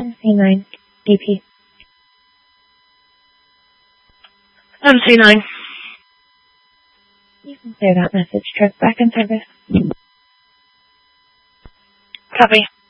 MC9, DP. MC9. You can clear that message. Trust back in service. Copy.